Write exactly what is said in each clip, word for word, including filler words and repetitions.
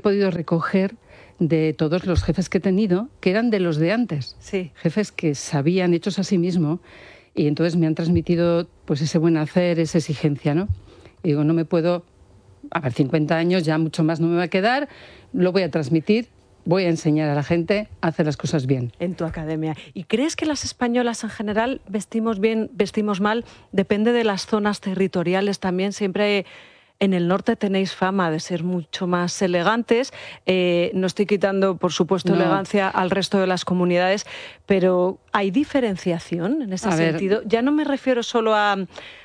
podido recoger de todos los jefes que he tenido, que eran de los de antes. Sí. Jefes que sabían, hechos a sí mismo, y entonces me han transmitido pues ese buen hacer, esa exigencia, ¿no? Y digo, no me puedo... A ver, cincuenta años, ya mucho más no me va a quedar, lo voy a transmitir, voy a enseñar a la gente a hacer las cosas bien. En tu academia. ¿Y crees que las españolas en general vestimos bien, vestimos mal? Depende de las zonas territoriales también. Siempre en el norte tenéis fama de ser mucho más elegantes. Eh, no estoy quitando, por supuesto, no. elegancia al resto de las comunidades, pero ¿hay diferenciación en ese a sentido? Ver, ya no me refiero solo a...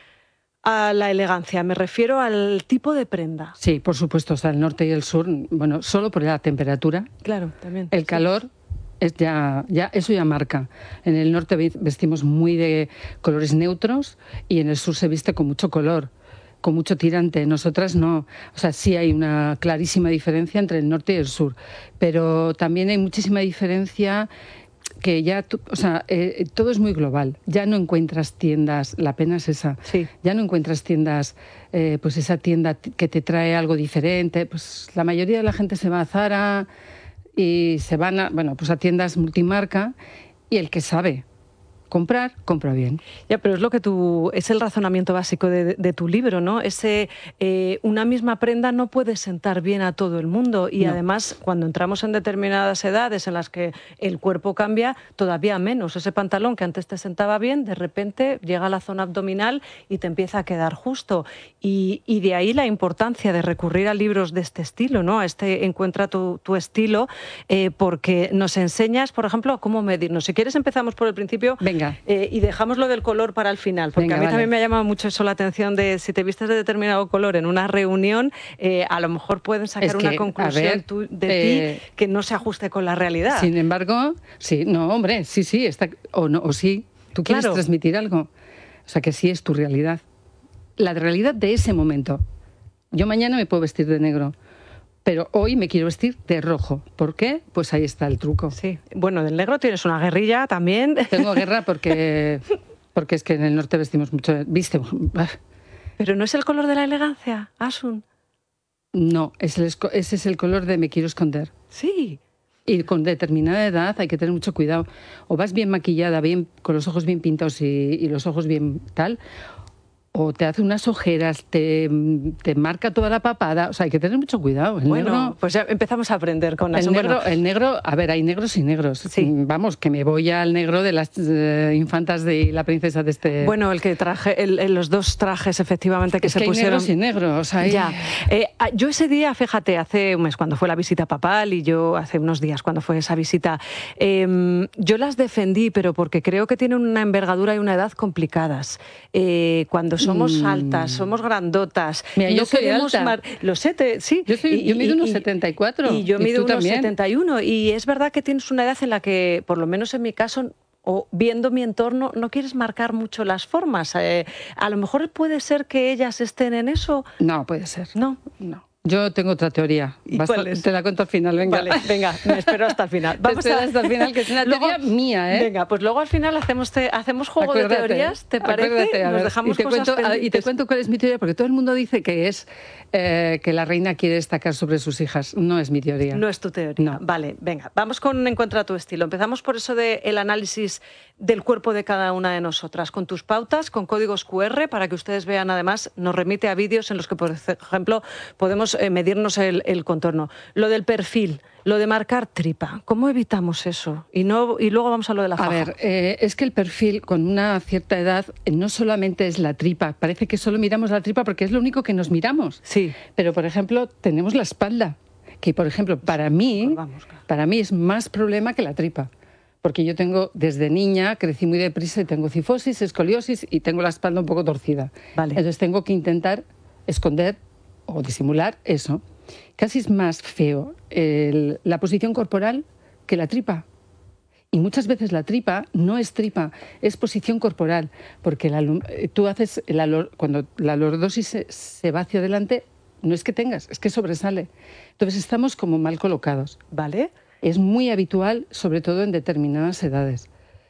a la elegancia, me refiero al tipo de prenda. Sí, por supuesto, o sea, el norte y el sur, bueno, solo por la temperatura. Claro, también. El sí. calor, es ya, ya, eso ya marca. En el norte vestimos muy de colores neutros y en el sur se viste con mucho color, con mucho tirante. Nosotras no. O sea, sí hay una clarísima diferencia entre el norte y el sur, pero también hay muchísima diferencia que ya, tú, o sea, eh, todo es muy global. Ya no encuentras tiendas, la pena es esa, sí. ya no encuentras tiendas, eh, pues esa tienda que te trae algo diferente. Pues la mayoría de la gente se va a Zara y se van a, bueno, pues a tiendas multimarca, y el que sabe comprar, compra bien. Ya, pero es lo que tú, es el razonamiento básico de, de tu libro, ¿no? Ese, eh, una misma prenda no puede sentar bien a todo el mundo, y no. además cuando entramos en determinadas edades en las que el cuerpo cambia, todavía menos. Ese pantalón que antes te sentaba bien, de repente llega a la zona abdominal y te empieza a quedar justo. Y, y de ahí la importancia de recurrir a libros de este estilo, ¿no? Este Encuentra tu, tu estilo, eh, porque nos enseñas, por ejemplo, cómo medirnos. Si quieres empezamos por el principio. Venga. Eh, y dejamos lo del color para el final, porque Venga, a mí vale. también me ha llamado mucho eso la atención de si te vistes de determinado color en una reunión, eh, a lo mejor pueden sacar es que, una conclusión ver, tú, de eh, ti que no se ajuste con la realidad. Sin embargo, sí, no, hombre, sí, sí, está, o, no, o sí, tú quieres Claro. transmitir algo, o sea, que sí es tu realidad. La realidad de ese momento. Yo mañana me puedo vestir de negro, pero hoy me quiero vestir de rojo. ¿Por qué? Pues ahí está el truco. Sí. Bueno, del negro tienes una guerrilla también. Tengo guerra porque, porque es que en el norte vestimos mucho... ¿Viste? Pero no es el color de la elegancia, Asun. No, ese es, el, ese es el color de me quiero esconder. Sí. Y con determinada edad hay que tener mucho cuidado. O vas bien maquillada, bien, con los ojos bien pintados y, y los ojos bien tal... o te hace unas ojeras, te, te marca toda la papada. O sea, hay que tener mucho cuidado. El bueno, negro, pues ya empezamos a aprender con el eso. negro, Bueno. el negro, a ver, hay negros y negros. Sí. Vamos, que me voy al negro de las eh, infantas de la princesa de este... Bueno, el que traje, el, el, los dos trajes, efectivamente, que es se que pusieron... hay negros y negros. O sea, hay... Ya. Eh, yo ese día, fíjate, hace un mes, cuando fue la visita papal, y yo hace unos días, cuando fue esa visita, eh, yo las defendí, pero porque creo que tienen una envergadura y una edad complicadas. Eh, cuando somos mm. altas, somos grandotas. Mira, yo no soy queremos alta. Mar... Lo sé, te... sí. Yo, soy, y, yo mido y, unos setenta y cuatro. Y yo mido unos también? setenta y uno. Y es verdad que tienes una edad en la que, por lo menos en mi caso, o viendo mi entorno, no quieres marcar mucho las formas. Eh, a lo mejor puede ser que ellas estén en eso. No, puede ser. No. No. Yo tengo otra teoría. ¿Cuál es? Te la cuento al final, venga. Vale, venga, me espero hasta el final. Vamos a... hasta el final, que es una teoría luego, mía, ¿eh? Venga, pues luego al final hacemos, te, hacemos juego acuérdate, de teorías, ¿te parece? Nos ver, dejamos y te cosas cuento, pendientes. Y te cuento cuál es mi teoría, porque todo el mundo dice que es eh, que la reina quiere destacar sobre sus hijas. No es mi teoría. No es tu teoría. No. Vale, venga, vamos con Encuentra tu estilo. Empezamos por eso del análisis del cuerpo de cada una de nosotras, con tus pautas, con códigos cu erre, para que ustedes vean, además, nos remite a vídeos en los que, por ejemplo, podemos eh, medirnos el, el contorno. Lo del perfil, lo de marcar tripa, ¿cómo evitamos eso? Y, no, y luego vamos a lo de la faja. A ver, eh, es que el perfil con una cierta edad no solamente es la tripa, parece que solo miramos la tripa porque es lo único que nos miramos. Sí. Pero, por ejemplo, tenemos la espalda, que, por ejemplo, para mí, vamos, claro. para mí es más problema que la tripa. Porque yo tengo, desde niña, crecí muy deprisa y tengo cifosis, escoliosis y tengo la espalda un poco torcida. Vale. Entonces tengo que intentar esconder o disimular eso. Casi es más feo el, la posición corporal que la tripa. Y muchas veces la tripa no es tripa, es posición corporal. Porque la, tú haces, la, cuando la lordosis se, se va hacia adelante, no es que tengas, es que sobresale. Entonces estamos como mal colocados. ¿Vale? Es muy habitual, sobre todo en determinadas edades.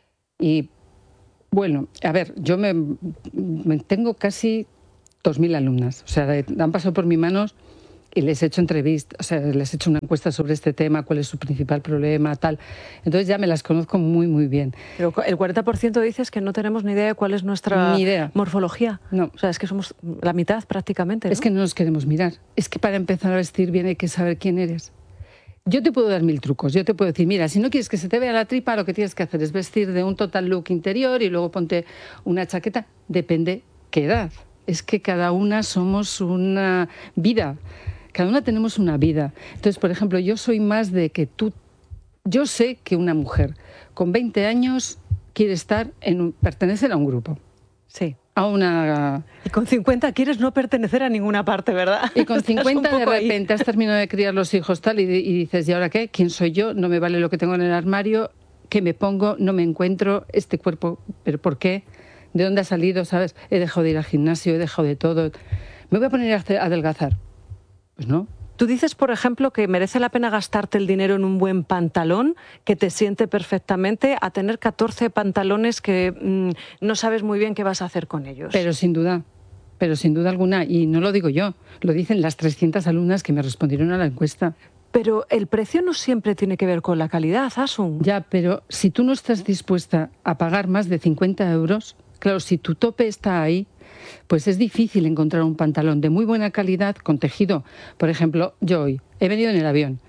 Y, bueno, a ver, yo me, me tengo casi dos mil alumnas. O sea, han pasado por mis manos y les he hecho entrevistas, o sea, les he hecho una encuesta sobre este tema, cuál es su principal problema, tal. Entonces ya me las conozco muy, muy bien. Pero el cuarenta por ciento dices que no tenemos ni idea de cuál es nuestra Ni idea. morfología. No. O sea, es que somos la mitad prácticamente, ¿no? Es que no nos queremos mirar. Es que para empezar a vestir bien hay que saber quién eres. Yo te puedo dar mil trucos. Yo te puedo decir, mira, si no quieres que se te vea la tripa, lo que tienes que hacer es vestir de un total look interior y luego ponte una chaqueta. Depende qué edad. Es que cada una somos una vida. Cada una tenemos una vida. Entonces, por ejemplo, yo soy más de que tú... Yo sé que una mujer con veinte años quiere estar en un, pertenecer a un grupo. Sí. A una... Y con cincuenta quieres no pertenecer a ninguna parte, ¿verdad? Y con cincuenta de repente ahí. Has terminado de criar los hijos tal y, y dices, ¿y ahora qué? ¿Quién soy yo? No me vale lo que tengo en el armario. ¿Qué me pongo? No me encuentro. Este cuerpo, ¿pero por qué? ¿De dónde ha salido? ¿Sabes? He dejado de ir al gimnasio, he dejado de todo. ¿Me voy a poner a adelgazar? Pues no. Tú dices, por ejemplo, que merece la pena gastarte el dinero en un buen pantalón que te siente perfectamente a tener catorce pantalones que mmm, no sabes muy bien qué vas a hacer con ellos. Pero sin duda, pero sin duda alguna. Y no lo digo yo, lo dicen las trescientas alumnas que me respondieron a la encuesta. Pero el precio no siempre tiene que ver con la calidad, Asun. Ya, pero si tú no estás dispuesta a pagar más de cincuenta euros, claro, si tu tope está ahí, pues es difícil encontrar un pantalón de muy buena calidad con tejido. Por ejemplo, yo hoy he venido en el avión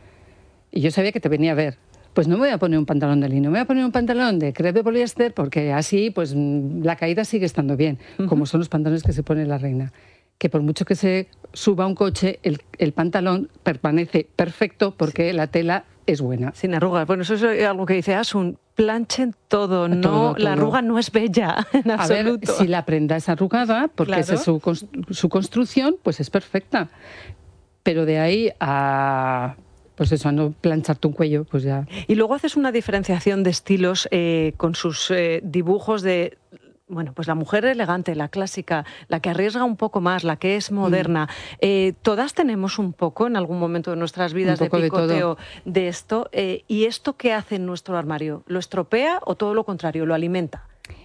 y yo sabía que te venía a ver. Pues no me voy a poner un pantalón de lino, me voy a poner un pantalón de crepe de poliéster porque así pues la caída sigue estando bien, uh-huh. Como son los pantalones que se pone la reina. Que por mucho que se suba un coche, el, el pantalón permanece perfecto porque la tela es buena. Sin arrugas. Bueno, eso es algo que dice Asun. Planchen todo, no, todo, todo. La arruga no es bella en absoluto. A ver, si la prenda es arrugada, porque claro. Esa es su, su construcción, pues es perfecta. Pero de ahí a... pues eso, a no plancharte un cuello, pues ya... Y luego haces una diferenciación de estilos eh, con sus eh, dibujos de... Bueno, pues la mujer elegante, la clásica, la que arriesga un poco más, la que es moderna. Mm. Eh, todas tenemos un poco en algún momento de nuestras vidas de picoteo de, de esto. Eh, ¿Y esto qué hace en nuestro armario? ¿Lo estropea o todo lo contrario, lo alimenta?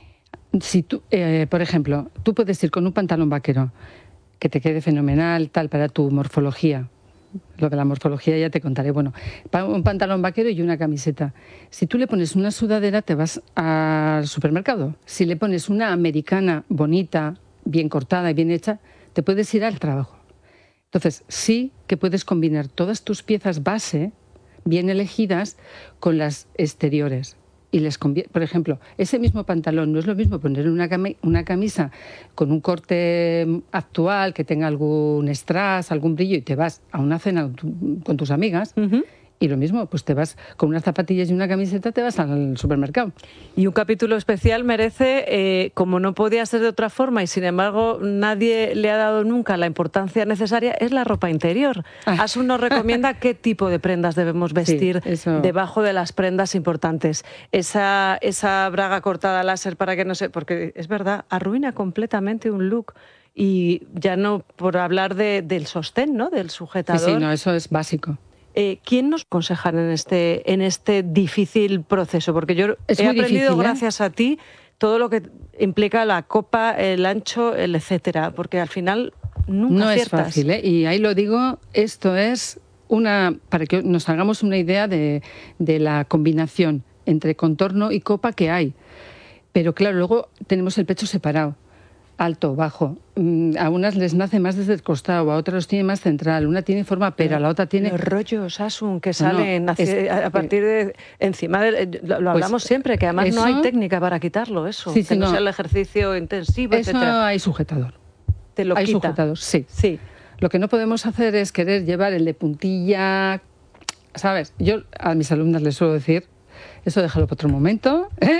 Si tú, eh, por ejemplo, tú puedes ir con un pantalón vaquero que te quede fenomenal, tal, para tu morfología. Lo de la morfología ya te contaré. Bueno, un pantalón vaquero y una camiseta. Si tú le pones una sudadera, te vas al supermercado. Si le pones una americana bonita, bien cortada y bien hecha, te puedes ir al trabajo. Entonces, sí que puedes combinar todas tus piezas base, bien elegidas, con las exteriores. Y les conviene, por ejemplo, ese mismo pantalón no es lo mismo poner una, cami una camisa con un corte actual que tenga algún strass, algún brillo y te vas a una cena con tus amigas. Uh-huh. Y lo mismo, pues te vas con unas zapatillas y una camiseta, te vas al supermercado. Y un capítulo especial merece, eh, como no podía ser de otra forma, y sin embargo nadie le ha dado nunca la importancia necesaria, es la ropa interior. Ah. Asun nos recomienda qué tipo de prendas debemos vestir sí, eso... debajo de las prendas importantes. Esa, esa braga cortada láser para que no se... Porque es verdad, arruina completamente un look. Y ya no por hablar de, del sostén, ¿no? Del sujetador. Sí, sí, no, eso es básico. Eh, ¿Quién nos aconseja en este, en este difícil proceso? Porque yo es he aprendido, difícil, ¿eh? Gracias a ti, todo lo que implica la copa, el ancho, el etcétera, porque al final nunca no aciertas. Es fácil, ¿eh? Y ahí lo digo, esto es una, para que nos hagamos una idea de, de la combinación entre contorno y copa que hay. Pero claro, luego tenemos el pecho separado. Alto, bajo. A unas les nace más desde el costado, a otras los tiene más central. Una tiene forma pera, la otra tiene... Los rollos, Asun, que salen no, no, es, a partir de... Encima de... Lo, lo hablamos pues, siempre, que además eso, no hay técnica para quitarlo, eso. Sí, sí, que no, no sea el ejercicio intensivo, eso etcétera. Eso hay sujetador. Te lo hay quita. sujetador, sí. sí. Lo que no podemos hacer es querer llevar el de puntilla... ¿Sabes? Yo a mis alumnas les suelo decir... Eso déjalo para otro momento, ¿eh?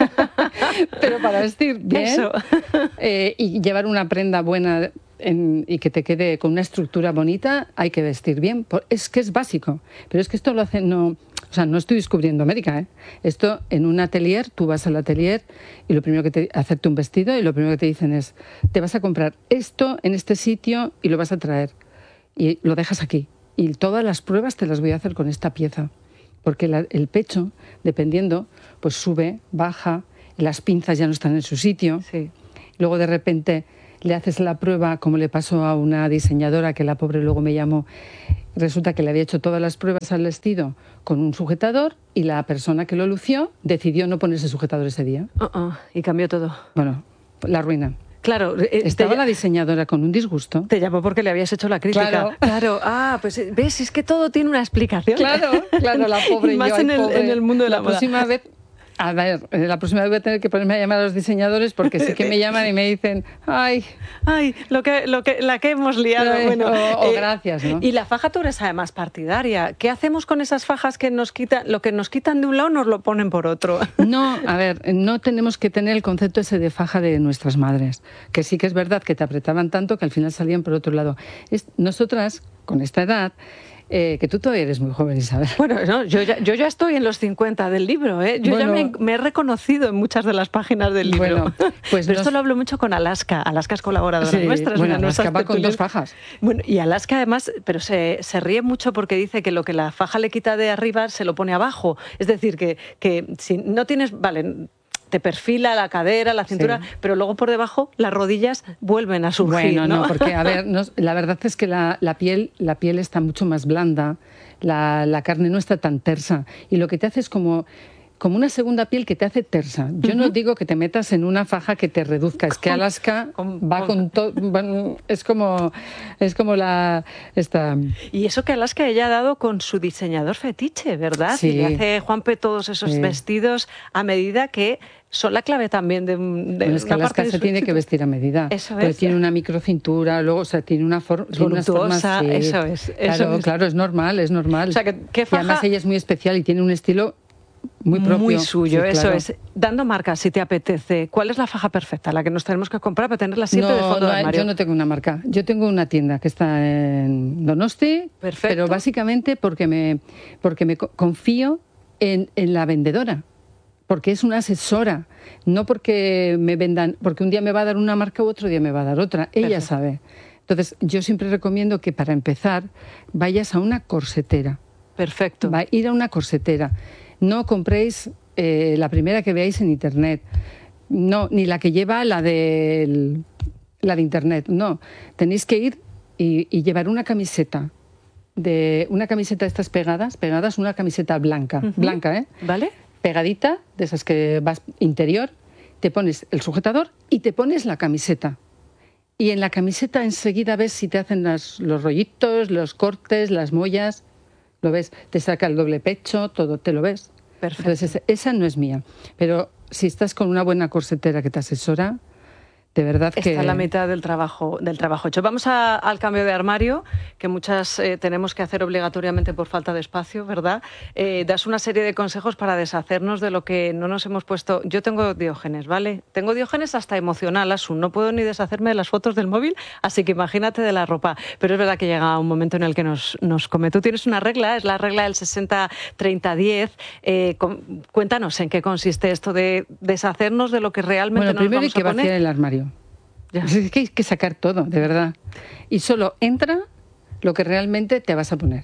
Pero para vestir bien Eso. Eh, y llevar una prenda buena en, y que te quede con una estructura bonita, hay que vestir bien. Es que es básico, pero es que esto lo hacen, no, o sea, no estoy descubriendo América, ¿eh? Esto en un atelier, tú vas al atelier y lo primero que te hacerte un vestido y lo primero que te dicen es, te vas a comprar esto en este sitio y lo vas a traer y lo dejas aquí y todas las pruebas te las voy a hacer con esta pieza. Porque la, el pecho, dependiendo, pues sube, baja, las pinzas ya no están en su sitio. Sí. Luego, de repente, le haces la prueba, como le pasó a una diseñadora que la pobre luego me llamó. Resulta que le había hecho todas las pruebas al vestido con un sujetador y la persona que lo lució decidió no ponerse sujetador ese día. Uh -uh, y cambió todo. Bueno, la ruina. Claro, eh, estaba te, la diseñadora con un disgusto. Te llamó porque le habías hecho la crítica. Claro, claro. Ah, pues ves, es que todo tiene una explicación. Claro, claro, la pobre. Y más yo, en, el, pobre. en el mundo de la, la moda. próxima vez. A ver, la próxima vez voy a tener que ponerme a llamar a los diseñadores porque sí que me llaman y me dicen, ay, ay, lo que, lo que, la que hemos liado. Ay, bueno, o, o eh, gracias, ¿no? Y la faja tú eres además partidaria. ¿Qué hacemos con esas fajas que nos quitan, lo que nos quitan de un lado nos lo ponen por otro? No, a ver, no tenemos que tener el concepto ese de faja de nuestras madres, que sí que es verdad que te apretaban tanto que al final salían por otro lado. Es, nosotras, con esta edad, Eh, que tú todavía eres muy joven, Isabel. Bueno, no, yo, ya, yo ya estoy en los cincuenta del libro, ¿eh? Yo bueno, ya me, me he reconocido en muchas de las páginas del libro. Bueno, pues Pero nos... esto lo hablo mucho con Alaska. Alaska es colaboradora sí, nuestra. Bueno, Alaska va con dos fajas. Bueno, y Alaska además, pero se, se ríe mucho porque dice que lo que la faja le quita de arriba se lo pone abajo. Es decir, que, que si no tienes... Vale, te perfila la cadera, la cintura, sí. pero luego por debajo las rodillas vuelven a surgir. Bueno, no, no, porque a ver, no, la verdad es que la, la, piel, la piel está mucho más blanda, la, la carne no está tan tersa y lo que te hace es como... como una segunda piel que te hace tersa. Yo uh-huh. no digo que te metas en una faja que te reduzca, es que Alaska con, va con todo, bueno, es como es como la esta. Y eso que Alaska ella ha dado con su diseñador fetiche, ¿verdad? Sí. Y le hace Juanpe todos esos sí. vestidos a medida que son la clave también de, de bueno, es que una Alaska parte de se su... tiene que vestir a medida. Eso pero es. tiene una microcintura, luego, o sea, tiene una for tiene unas formas. Sí. Eso es. Eso claro, es. claro, es normal, es normal. O sea, que, ¿qué faja? Y además ella es muy especial y tiene un estilo muy propio. Muy suyo, sí, eso claro. es. Dando marcas, si te apetece, ¿cuál es la faja perfecta? La que nos tenemos que comprar para tenerla siempre no, de fondo no, de armario. Yo no tengo una marca. Yo tengo una tienda que está en Donosti, perfecto. Pero básicamente porque me, porque me confío en, en la vendedora. Porque es una asesora, no porque me vendan, porque un día me va a dar una marca u otro día me va a dar otra. Ella perfecto. Sabe. Entonces, yo siempre recomiendo que para empezar vayas a una corsetera. Perfecto. Va a ir a una corsetera. No compréis eh, la primera que veáis en internet. No, ni la que lleva la de la de internet. No, tenéis que ir y, y llevar una camiseta de una camiseta de estas pegadas, pegadas, una camiseta blanca, uh-huh. blanca, ¿eh? ¿Vale? Pegadita, de esas que vas interior, te pones el sujetador y te pones la camiseta. Y en la camiseta enseguida ves si te hacen las, los rollitos, los cortes, las mollas. Lo ves, te saca el doble pecho, todo, te lo ves. Perfecto. Entonces, esa no es mía. Pero si estás con una buena corsetera que te asesora, de verdad que... Está la mitad del trabajo, del trabajo hecho. Vamos a, al cambio de armario, que muchas eh, tenemos que hacer obligatoriamente por falta de espacio, ¿verdad? Eh, das una serie de consejos para deshacernos de lo que no nos hemos puesto. Yo tengo Diógenes, ¿vale? Tengo Diógenes hasta emocional, Asun. No puedo ni deshacerme de las fotos del móvil, así que imagínate de la ropa. Pero es verdad que llega un momento en el que nos, nos come. Tú tienes una regla, es la regla del sesenta treinta diez. Eh, con, cuéntanos en qué consiste esto de deshacernos de lo que realmente bueno, nos primero vamos hay que a poner. vaciar el armario. Ya. Es que hay que sacar todo, de verdad. Y solo entra lo que realmente te vas a poner.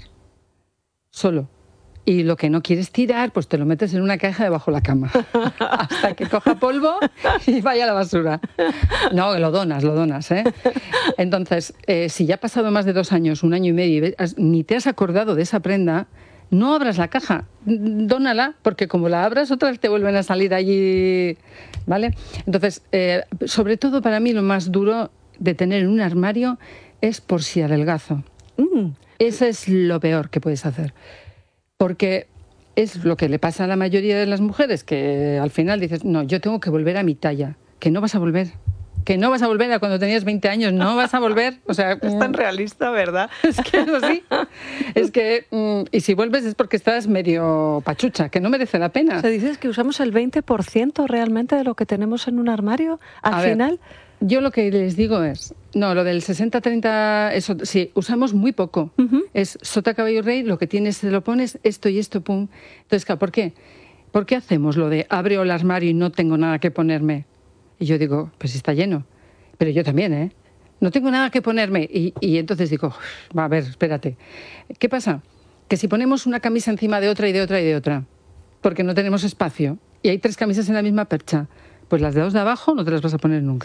Solo. Y lo que no quieres tirar, pues te lo metes en una caja debajo de la cama. Hasta que coja polvo y vaya a la basura. No, lo donas, lo donas, ¿eh? Entonces, eh, si ya ha pasado más de dos años, un año y medio, y ves, ni te has acordado de esa prenda, no abras la caja, dónala, porque como la abras, otras te vuelven a salir allí, ¿vale? Entonces, eh, sobre todo para mí lo más duro de tener un armario es por si adelgazo. Mm. Eso es lo peor que puedes hacer, porque es lo que le pasa a la mayoría de las mujeres, que al final dices, no, yo tengo que volver a mi talla, que no vas a volver. Que no vas a volver a cuando tenías veinte años, no vas a volver. O sea, es tan realista, ¿verdad? Es que es así. Es que, mm, y si vuelves es porque estás medio pachucha, que no merece la pena. O sea, dices que usamos el veinte por ciento realmente de lo que tenemos en un armario al a final. Ver, yo lo que les digo es, no, lo del sesenta treinta, eso sí, usamos muy poco. Uh-huh. Es sota, caballo, rey, lo que tienes te lo pones, esto y esto, pum. Entonces, ¿por qué? ¿Por qué hacemos lo de abre el armario y no tengo nada que ponerme? Y yo digo, pues está lleno. Pero yo también, ¿eh? No tengo nada que ponerme. Y, y entonces digo, va, a ver, espérate. ¿Qué pasa? Que si ponemos una camisa encima de otra y de otra y de otra, porque no tenemos espacio, y hay tres camisas en la misma percha, pues las de dos de abajo no te las vas a poner nunca.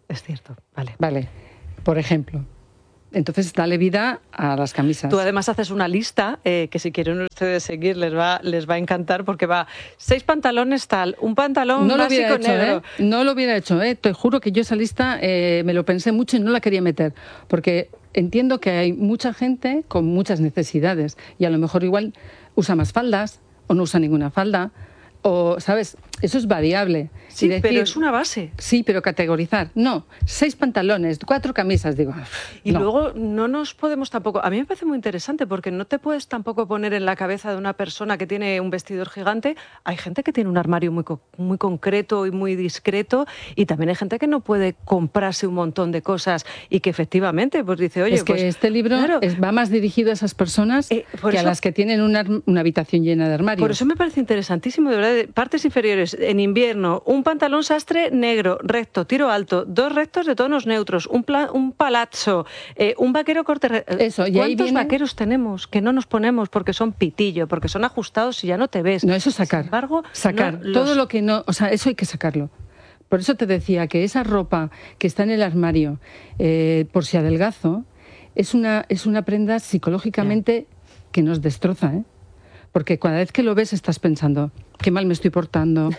Es cierto, vale. Vale, por ejemplo. Entonces, dale vida a las camisas. Tú además haces una lista eh, que si quieren ustedes seguir les va, les va a encantar porque va seis pantalones tal, un pantalón no lo básico hubiera hecho, negro. ¿eh? No lo hubiera hecho, ¿eh? Te juro que yo esa lista eh, me lo pensé mucho y no la quería meter porque entiendo que hay mucha gente con muchas necesidades y a lo mejor igual usa más faldas o no usa ninguna falda o, ¿sabes? Eso es variable. Sí, y decir, pero es una base. Sí, pero categorizar. No, seis pantalones, cuatro camisas, digo. Y no. luego no nos podemos tampoco... A mí me parece muy interesante porque no te puedes tampoco poner en la cabeza de una persona que tiene un vestidor gigante. Hay gente que tiene un armario muy, muy concreto y muy discreto y también hay gente que no puede comprarse un montón de cosas y que efectivamente pues dice, oye... Es que pues, este libro claro, es, va más dirigido a esas personas eh, que eso, a las que tienen una, una habitación llena de armarios. Por eso me parece interesantísimo, de verdad. Partes inferiores, en invierno, un pantalón sastre negro, recto, tiro alto, dos rectos de tonos neutros, un, pla, un palazzo, eh, un vaquero corte... Eso, y ¿Cuántos ahí viene... vaqueros tenemos que no nos ponemos porque son pitillo, porque son ajustados y ya no te ves? No, eso sacar. Sin embargo, sacar. No, Todo los... lo que no... O sea, eso hay que sacarlo. Por eso te decía que esa ropa que está en el armario, eh, por si adelgazo, es una, es una prenda psicológicamente yeah. que nos destroza, ¿eh? Porque cada vez que lo ves estás pensando, qué mal me estoy portando.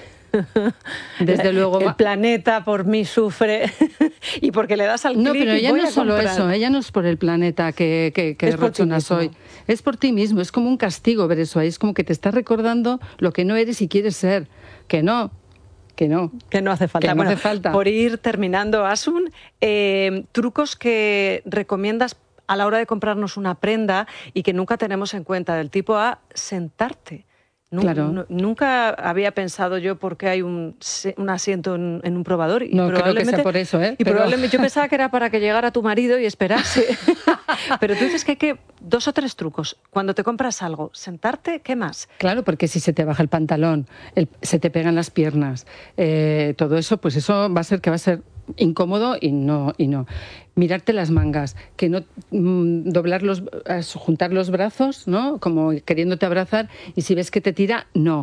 Desde luego, el planeta por mí sufre y porque le das al clic. No, pero ya no es solo comprar. eso, ella no es por el planeta que, que, que derrochona soy, es por ti mismo, es como un castigo ver eso ahí, es como que te estás recordando lo que no eres y quieres ser, que no. Que no. Que no hace falta. Que no bueno, hace falta. Por ir terminando, Asun, eh, trucos que recomiendas a la hora de comprarnos una prenda y que nunca tenemos en cuenta, del tipo A, sentarte. Claro. Nunca había pensado yo por qué hay un, un asiento en, en un probador. Y no probablemente, creo que sea por eso, ¿eh? Y Pero... probablemente yo pensaba que era para que llegara tu marido y esperase. Pero tú dices que hay que dos o tres trucos. Cuando te compras algo, sentarte, ¿qué más? Claro, porque si se te baja el pantalón, el, se te pegan las piernas, eh, todo eso, pues eso va a ser que va a ser incómodo y no, y no. Mirarte las mangas, que no mmm, doblar los, juntar los brazos, ¿no? Como queriéndote abrazar, y si ves que te tira, no.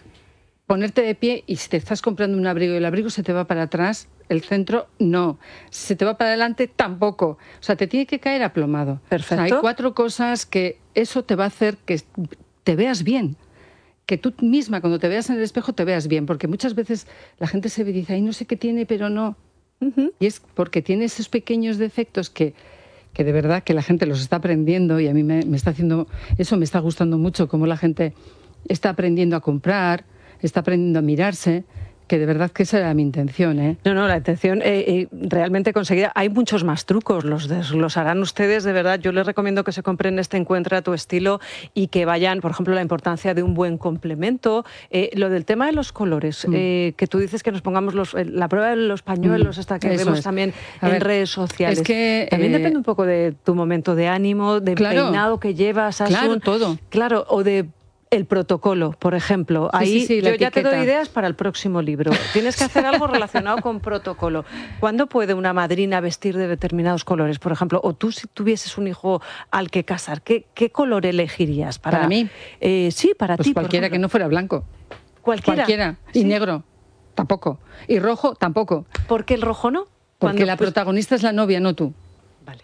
Ponerte de pie y si te estás comprando un abrigo y el abrigo se te va para atrás, el centro, no. Si se te va para adelante, tampoco. O sea, te tiene que caer aplomado. Perfecto. O sea, hay cuatro cosas que eso te va a hacer que te veas bien. Que tú misma, cuando te veas en el espejo, te veas bien. Porque muchas veces la gente se ve y dice, ay, no sé qué tiene, pero no. Uh-huh. Y es porque tiene esos pequeños defectos que, que de verdad que la gente los está aprendiendo y a mí me, me está haciendo, eso me está gustando mucho, cómo la gente está aprendiendo a comprar, está aprendiendo a mirarse, que de verdad que esa era mi intención, ¿eh? No, no, la intención eh, eh, realmente conseguida. Hay muchos más trucos, los desglosarán ustedes, de verdad. Yo les recomiendo que se compren este Encuentra tu estilo y que vayan, por ejemplo, la importancia de un buen complemento. Eh, lo del tema de los colores, mm. eh, que tú dices que nos pongamos los, la prueba de los pañuelos, mm. esta que Eso vemos es. también a en ver, redes sociales. Es que, también eh, depende un poco de tu momento de ánimo, de claro, peinado que llevas, Asun, claro, todo. Claro, o de el protocolo, por ejemplo. Sí, Ahí sí, sí, yo ya etiqueta. te doy ideas para el próximo libro. Tienes que hacer algo relacionado con protocolo. ¿Cuándo puede una madrina vestir de determinados colores, por ejemplo? O tú, si tuvieses un hijo al que casar, ¿qué, qué color elegirías? Para, ¿Para mí? Eh, sí, para pues ti. Cualquiera que no fuera blanco. ¿Cualquiera? Cualquiera. Y ¿sí? Negro, tampoco. Y rojo, tampoco. ¿Por qué el rojo no? Porque la pues... protagonista es la novia, no tú. Vale.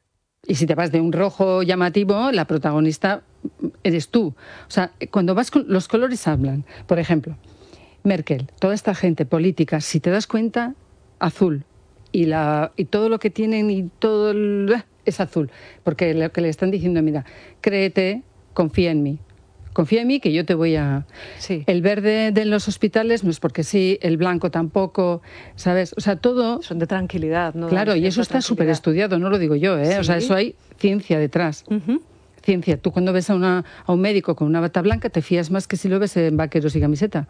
Y si te vas de un rojo llamativo, la protagonista eres tú. O sea, cuando vas con... Los colores hablan. Por ejemplo, Merkel, toda esta gente política, si te das cuenta, azul. Y, la, y todo lo que tienen y todo el, es azul. Porque lo que le están diciendo, mira, créete, confía en mí. Confía en mí que yo te voy a... Sí. El verde de los hospitales no es porque sí, el blanco tampoco, ¿sabes? O sea, todo... Son de tranquilidad, ¿no? Claro, y eso está súper estudiado, no lo digo yo, ¿eh? Sí. O sea, eso hay ciencia detrás. Uh-huh. Ciencia. Tú cuando ves a, una, a un médico con una bata blanca te fías más que si lo ves en vaqueros y camiseta.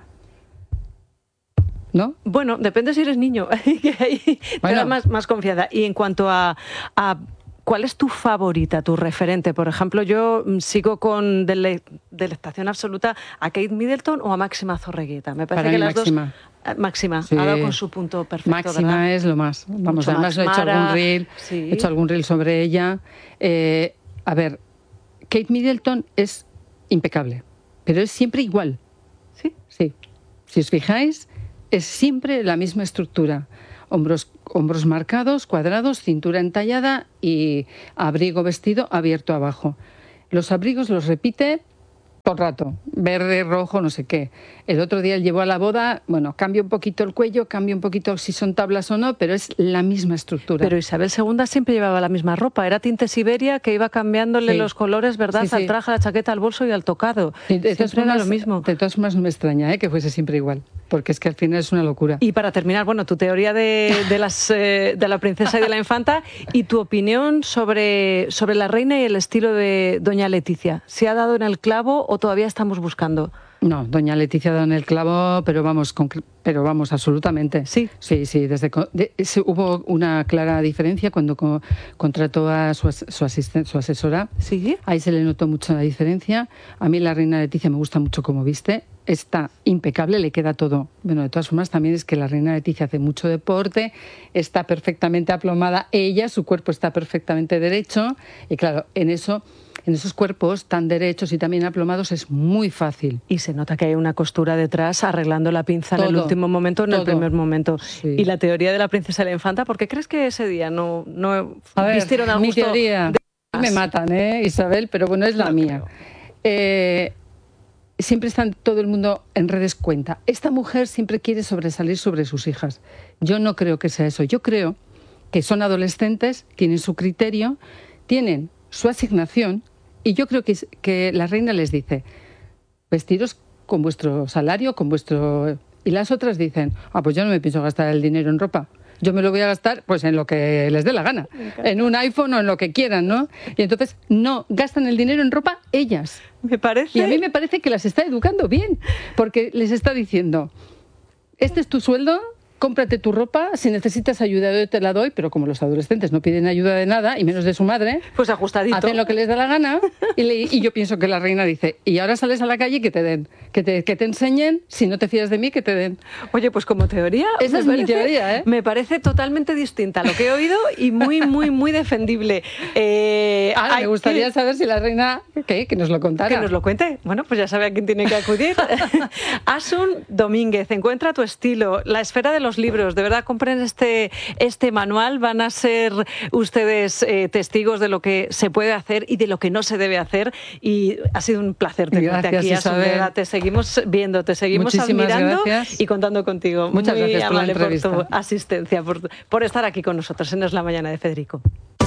¿No? Bueno, depende si eres niño, que ahí bueno. te da más, más confianza. Y en cuanto a... a ¿cuál es tu favorita, tu referente? Por ejemplo, yo sigo con dele, delectación absoluta a Kate Middleton o a Máxima Zorreguieta. Me parece Para que mí, las Máxima. dos... Máxima, sí. ha dado con su punto perfecto, Máxima ¿verdad? es lo más. Vamos, Mucho además he hecho algún reel, sí. he hecho algún reel sobre ella. Eh, a ver, Kate Middleton es impecable, pero es siempre igual. ¿Sí? Sí. Si os fijáis, es siempre la misma estructura. hombros, hombros marcados, cuadrados, cintura entallada y abrigo vestido abierto abajo. Los abrigos los repite todo el rato, verde, rojo, no sé qué. El otro día él llevó a la boda, bueno, cambia un poquito el cuello, cambia un poquito si son tablas o no, pero es la misma estructura. Pero Isabel segunda siempre llevaba la misma ropa, era tinte Siberia que iba cambiándole sí. los colores, ¿verdad? Sí, sí. Al traje, a la chaqueta, al bolso y al tocado. Sí, de siempre formas, era lo mismo. De todas formas no me extraña ¿eh? que fuese siempre igual, porque es que al final es una locura. Y para terminar, bueno, tu teoría de, de, las, eh, de la princesa y de la infanta y tu opinión sobre, sobre la reina y el estilo de doña Leticia. ¿Se ha dado en el clavo o todavía estamos buscando? No, doña Leticia ha dado en el clavo, pero vamos, con, pero vamos, absolutamente. Sí. Sí, sí, desde de, se, hubo una clara diferencia cuando co, contrató a su, su asistente, su asesora. Sí. Ahí se le notó mucho la diferencia. A mí la reina Leticia me gusta mucho como viste. Está impecable, le queda todo. Bueno, de todas formas también es que la reina Leticia hace mucho deporte, está perfectamente aplomada ella, su cuerpo está perfectamente derecho y claro, en eso... En esos cuerpos tan derechos y también aplomados es muy fácil. Y se nota que hay una costura detrás arreglando la pinza todo, en el último momento, en todo. el primer momento. Sí. Y la teoría de la princesa y la infanta, ¿por qué crees que ese día no, no a ver, vistieron al gusto? Mi teoría, de... me matan, ¿eh, Isabel? Pero bueno, es la no, mía. Eh, siempre está todo el mundo en redes cuenta. Esta mujer siempre quiere sobresalir sobre sus hijas. Yo no creo que sea eso. Yo creo que son adolescentes, tienen su criterio, tienen su asignación. Y yo creo que, que la reina les dice, vestiros con vuestro salario, con vuestro... Y las otras dicen, ah, pues yo no me pienso gastar el dinero en ropa. Yo me lo voy a gastar pues en lo que les dé la gana, en un iPhone o en lo que quieran, ¿no? Y entonces no gastan el dinero en ropa ellas. Me parece... Y a mí me parece que las está educando bien, porque les está diciendo, este es tu sueldo... Cómprate tu ropa, si necesitas ayuda yo te la doy, pero como los adolescentes no piden ayuda de nada, y menos de su madre, pues ajustadito. Hacen lo que les da la gana, y, le, y yo pienso que la reina dice, y ahora sales a la calle y que te den, que te, que te enseñen, si no te fías de mí, que te den. Oye, pues como teoría... Esa es parece, mi teoría, ¿eh? Me parece totalmente distinta a lo que he oído y muy, muy, muy defendible. Eh, ahora, me gustaría que, saber si la reina, ¿qué? Que nos lo contara. Que nos lo cuente. Bueno, pues ya sabe a quién tiene que acudir. Asun Domínguez, encuentra tu estilo, la esfera de los libros, de verdad, compren este, este manual, van a ser ustedes eh, testigos de lo que se puede hacer y de lo que no se debe hacer y ha sido un placer tenerte aquí, Asun. Te seguimos viendo, te seguimos Muchísimas admirando gracias. Y contando contigo. Muchas Muy gracias amable por, la por tu asistencia, por, por estar aquí con nosotros en Es la Mañana de Federico.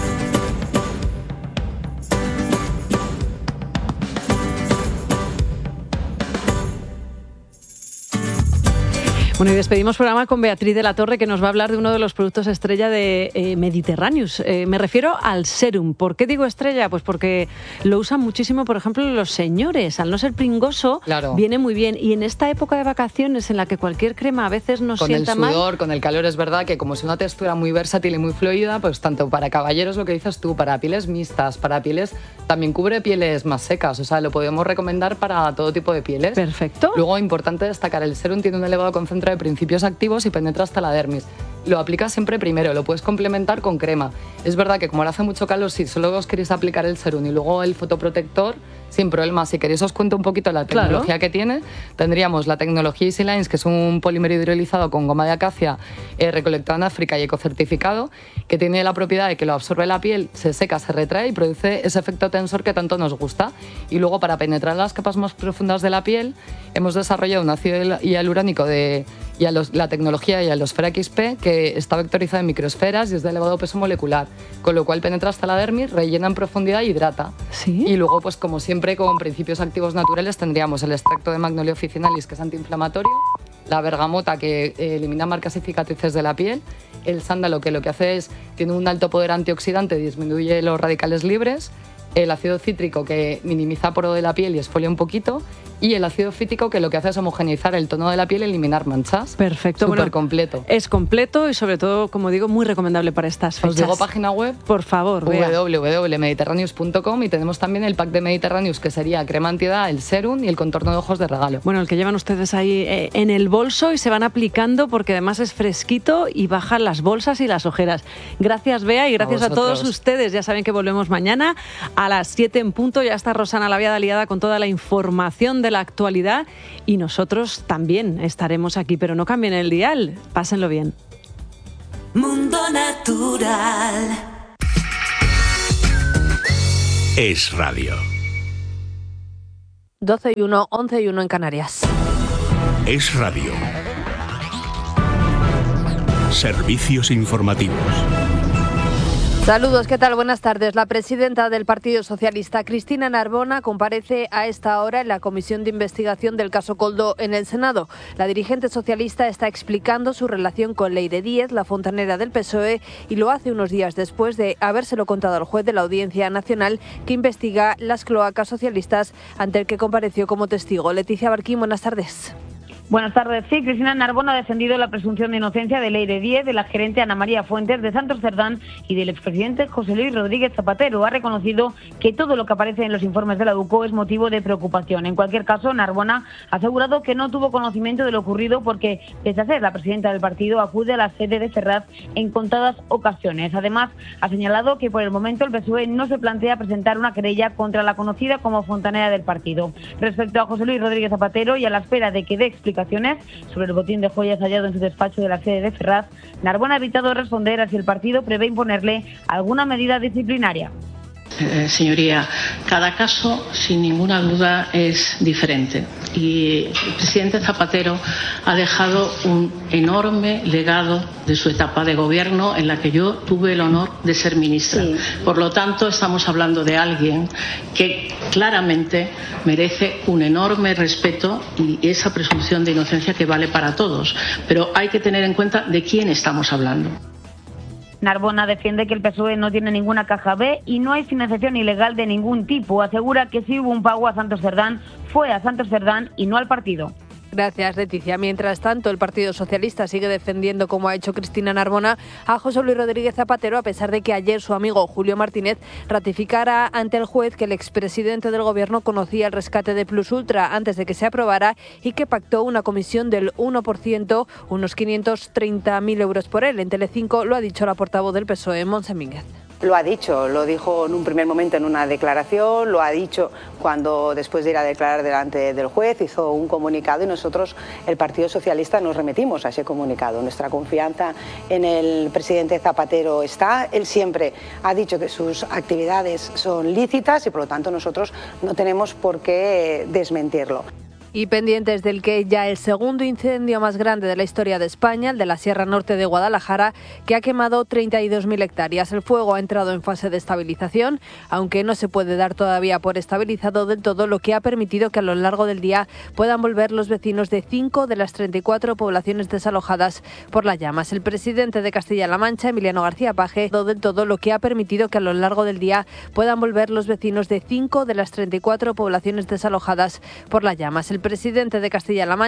Bueno, y despedimos programa con Beatriz de la Torre, que nos va a hablar de uno de los productos estrella de eh, Mediterráneos. Eh, me refiero al serum. ¿Por qué digo estrella? Pues porque lo usan muchísimo, por ejemplo, los señores. Al no ser pringoso, claro, viene muy bien. Y en esta época de vacaciones, en la que cualquier crema a veces nos con sienta el sudor, mal... con el calor, es verdad que como es una textura muy versátil y muy fluida, pues tanto para caballeros, lo que dices tú, para pieles mixtas, para pieles... También cubre pieles más secas, o sea, lo podemos recomendar para todo tipo de pieles. Perfecto. Luego, importante destacar, el serum tiene un elevado concentrado de principios activos y penetra hasta la dermis. Lo aplicas siempre primero, lo puedes complementar con crema. Es verdad que como ahora hace mucho calor, si solo os queréis aplicar el serum y luego el fotoprotector, sin problema. Si queréis os cuento un poquito la tecnología claro. que tiene. Tendríamos la tecnología Easy Lines, que es un polímero hidrolizado con goma de acacia eh, recolectado en África y ecocertificado, que tiene la propiedad de que lo absorbe la piel, se seca, se retrae y produce ese efecto tensor que tanto nos gusta. Y luego, para penetrar las capas más profundas de la piel, hemos desarrollado un ácido hialurónico de y a los, la tecnología Hialosfera X P, que está vectorizada en microesferas y es de elevado peso molecular, con lo cual penetra hasta la dermis, rellena en profundidad y hidrata. ¿Sí? Y luego, pues como siempre, con principios activos naturales, tendríamos el extracto de Magnolia officinalis, que es antiinflamatorio, la bergamota, que eh, elimina marcas y cicatrices de la piel, el sándalo, que lo que hace es, tiene un alto poder antioxidante, disminuye los radicales libres, el ácido cítrico, que minimiza poro de la piel y exfolia un poquito, y el ácido fítico, que lo que hace es homogeneizar el tono de la piel y eliminar manchas. Perfecto. Súper bueno, completo. Es completo y sobre todo, como digo, muy recomendable para estas fechas. Os digo página web. Por favor, w w w punto mediterraneus punto com, y tenemos también el pack de Mediterráneos, que sería crema antiedad, el serum y el contorno de ojos de regalo. Bueno, el que llevan ustedes ahí eh, en el bolso y se van aplicando porque además es fresquito y bajan las bolsas y las ojeras. Gracias, Bea, y gracias a, a todos ustedes. Ya saben que volvemos mañana a las siete en punto. Ya está Rosana Laviada liada con toda la información de la actualidad y nosotros también estaremos aquí, pero no cambien el dial. Pásenlo bien. Mundo Natural. Es Radio. doce y uno, once y uno en Canarias. Es Radio. Servicios informativos. Saludos, ¿qué tal? Buenas tardes. La presidenta del Partido Socialista, Cristina Narbona, comparece a esta hora en la Comisión de Investigación del caso Koldo en el Senado. La dirigente socialista está explicando su relación con Leire Díez, la fontanera del P S O E, y lo hace unos días después de habérselo contado al juez de la Audiencia Nacional que investiga las cloacas socialistas, ante el que compareció como testigo. Leticia Barquín, buenas tardes. Buenas tardes. Sí, Cristina Narbona ha defendido la presunción de inocencia de Leire Díez, de la gerente Ana María Fuentes, de Santos Cerdán y del expresidente José Luis Rodríguez Zapatero. Ha reconocido que todo lo que aparece en los informes de la UCO es motivo de preocupación. En cualquier caso, Narbona ha asegurado que no tuvo conocimiento de lo ocurrido porque, pese a ser la presidenta del partido, acude a la sede de Ferraz en contadas ocasiones. Además, ha señalado que por el momento el P S O E no se plantea presentar una querella contra la conocida como fontanera del partido. Respecto a José Luis Rodríguez Zapatero y a la espera de que dé explicaciones sobre el botín de joyas hallado en su despacho de la sede de Ferraz, Narbona ha evitado responder a si el partido prevé imponerle alguna medida disciplinaria. Eh, señoría, cada caso, sin ninguna duda, es diferente. Y el presidente Zapatero ha dejado un enorme legado de su etapa de gobierno, en la que yo tuve el honor de ser ministra. Sí. Por lo tanto, estamos hablando de alguien que claramente merece un enorme respeto y esa presunción de inocencia que vale para todos. Pero hay que tener en cuenta de quién estamos hablando. Narbona defiende que el P S O E no tiene ninguna caja B y no hay financiación ilegal de ningún tipo. Asegura que si hubo un pago a Santos Cerdán, fue a Santos Cerdán y no al partido. Gracias, Leticia. Mientras tanto, el Partido Socialista sigue defendiendo, como ha hecho Cristina Narbona, a José Luis Rodríguez Zapatero, a pesar de que ayer su amigo Julio Martínez ratificara ante el juez que el expresidente del Gobierno conocía el rescate de Plus Ultra antes de que se aprobara y que pactó una comisión del uno por ciento, unos quinientos treinta mil euros por él. En Telecinco lo ha dicho la portavoz del P S O E, Montse Mínguez. Lo ha dicho, lo dijo en un primer momento en una declaración, lo ha dicho cuando después de ir a declarar delante del juez hizo un comunicado y nosotros, el Partido Socialista, nos remitimos a ese comunicado. Nuestra confianza en el presidente Zapatero está. Él siempre ha dicho que sus actividades son lícitas y por lo tanto nosotros no tenemos por qué desmentirlo. Y pendientes del que ya el segundo incendio más grande de la historia de España, el de la Sierra Norte de Guadalajara, que ha quemado treinta y dos mil hectáreas. El fuego ha entrado en fase de estabilización, aunque no se puede dar todavía por estabilizado del todo, lo que ha permitido que a lo largo del día puedan volver los vecinos de cinco de las treinta y cuatro poblaciones desalojadas por las llamas. El presidente de Castilla-La Mancha, Emiliano García Paje, del todo lo que ha permitido que a lo largo del día puedan volver los vecinos de cinco de las treinta y cuatro poblaciones desalojadas por las llamas. El presidente de Castilla-La Mancha